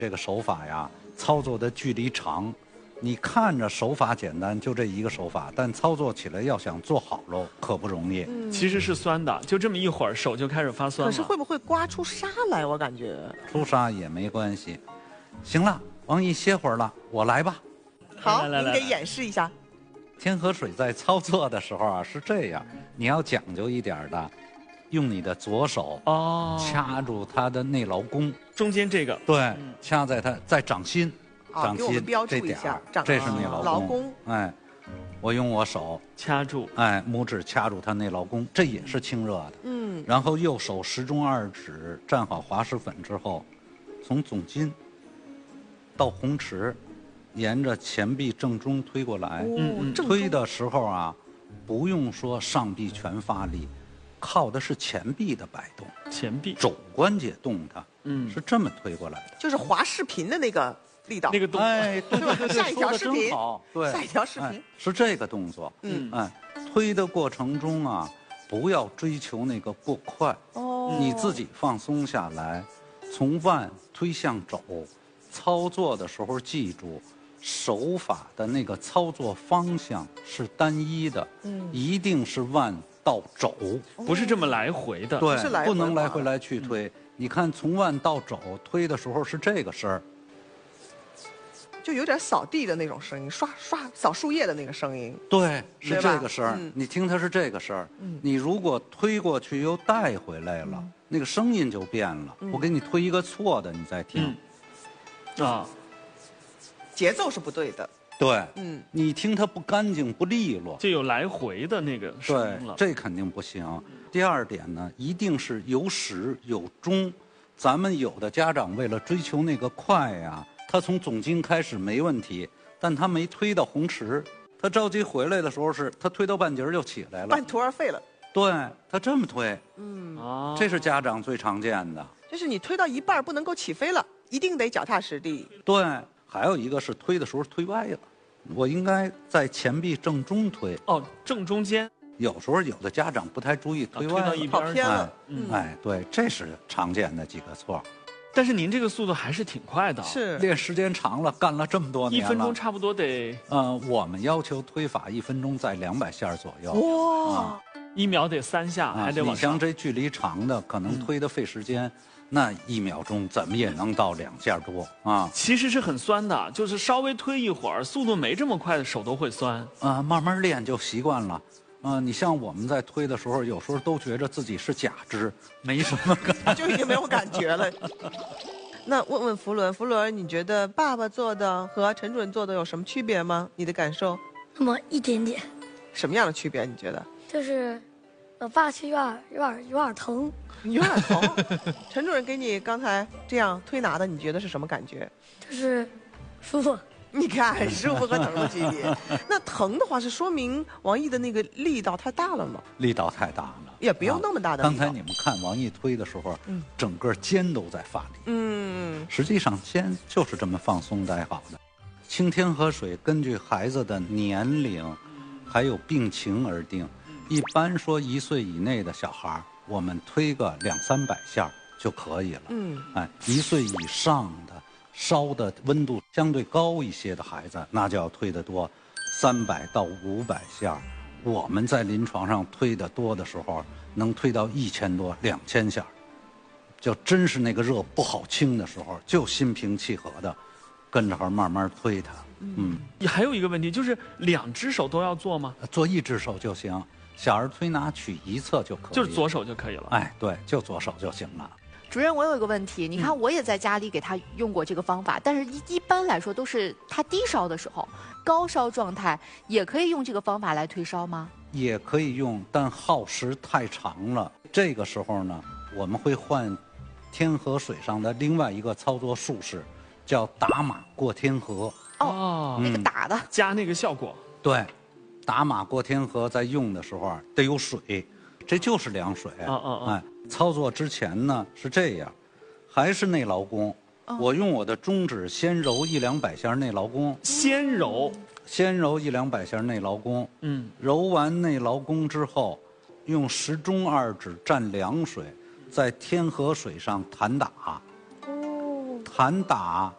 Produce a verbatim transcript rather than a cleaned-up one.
这个手法呀，操作的距离长，你看着手法简单，就这一个手法，但操作起来要想做好喽，可不容易。 嗯其实是酸的，就这么一会儿手就开始发酸了。 可是会不会刮出痧来？我感觉出痧也没关系。行了，王毅歇会儿了，我来吧。 好， 来来来您给演示一下。 天河水在操作的时候啊是这样，你要讲究一点的，用你的左手哦， 掐住它的内劳宫， 中间这个， 对， 嗯掐在它在掌心， 啊掌心给我们标注这点儿一下掌这是内劳劳宫。 宫哎，我用我手， 掐住， 哎，拇指掐住它内劳宫，这也是清热的。 嗯， 然后右手食中二指蘸好滑石粉之后，从总筋到红池，沿着前臂正中推过来。 哦嗯嗯正中推的时候啊，不用说上臂全发力，靠的是前臂的摆动， 前臂， 肘关节动它， 嗯是这么推过来的。 就是滑视频的那个力道。 那个动作， 哎，对对对对， 下一条说得真视频好，对， 下一条视频哎是这个动作。 嗯哎，推的过程中啊，不要追求那个过快， 哦， 你自己放松下来，从腕推向肘，操作的时候记住，手法的那个操作方向是单一的， 嗯一定是腕到肘， 不是这么来回的。 对是来，回不能来滑回来去推。你看，从腕到肘推的时候是这个声儿， 就有点扫地的那种声音，刷刷扫树叶的那个声音。 对，是对吧这个声儿。 嗯你听它是这个声儿， 嗯你如果推过去又带回来了，那个声音就变了。 嗯我给你推一个错的，你再听。 嗯，啊， 节奏是不对的。 对， 嗯， 你听它不干净不利落。 就有来回的那个声对音了，。 这肯定不行。第二点呢，一定是有始有终。咱们有的家长为了追求那个快呀，他从总筋开始没问题，但他没推到红池，他着急回来的时候是他推到半截儿就起来了半。途而废了。 对他这么推， 嗯， 啊， 这是家长最常见的。 就是你推到一半儿不能够起飞了，一定得脚踏实地。 对，还有一个是推的时候推歪了，我应该在前臂正中推。 哦，正中间， 有时候有的家长不太注意推推歪了， 到一边儿跑偏了哎。 嗯， 哎，对，这是常见的几个错。 但是您这个速度还是挺快的， 是练时间长了，干了这么多一年了。 分钟差不多得呃，我们要求推法一分钟在两百下左右。 哇， 一秒得三下， 啊， 还得往上你像。这距离长的，可能推的费时间，那一秒钟怎么也能到两下多啊其实是很酸的，就是稍微推一会儿，速度没这么快的手都会酸。 啊，慢慢练就习惯了。啊，你像我们在推的时候，有时候都觉得自己是假肢，没什么感就已经没有感觉了。那问问福伦，福伦，你觉得爸爸做的和陈主任做的有什么区别吗？你的感受？ 那么一点点， 什么样的区别？你觉得？ 就是我爸是有点有点有点疼， 有点疼。陈主任给你刚才这样推拿的，你觉得是什么感觉？ 就是舒服。 你看，舒服和疼的区别。那疼的话，是说明王毅的那个力道太大了吗？ 力道太大了， 也不用那么大的力道。 刚才你们看王毅推的时候， 嗯整个肩都在发力。 嗯， 实际上肩就是这么放松待好的。清天河水根据孩子的年龄，还有病情而定。一般说一岁以内的小孩，我们推个两三百下就可以了。 嗯， 哎，一岁以上的，烧的温度相对高一些的孩子，那就要推得多，三百到五百下。我们在临床上推得多的时候，能推到一千多、两千下。就真是那个热不好清的时候，就心平气和的，跟着慢慢推它。嗯， 还有一个问题就是，两只手都要做吗？ 做一只手就行，小儿推拿取一侧就可以。 就是左手就可以了。 哎，对，就左手就行了。 主任，我有一个问题，你看我也在家里给他用过这个方法，但是一一般来说都是他低烧的时候，高烧状态也可以用这个方法来退烧吗？ 也可以用，但耗时太长了。这个时候呢，我们会换天河水上的另外一个操作术式，叫打马过天河。 哦， 那个打的， 加那个效果。 对，打马过天河在用的时候啊，得有水，这就是凉水。 哦哦哦哎，操作之前呢是这样，还是内劳宫。我用我的中指先揉一两百下内劳宫， 先揉， 先揉一两百下内劳宫。 嗯， 揉完内劳宫之后，用食中二指蘸凉水，在天河水上弹打。 哦， 弹打